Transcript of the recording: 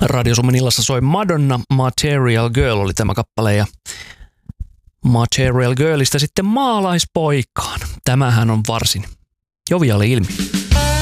Radio Suomen illassa soi Madonna, Material Girl oli tämä kappale ja Material Girlista sitten Maalaispoikaan. Tämähän on varsin joviaali ilmi.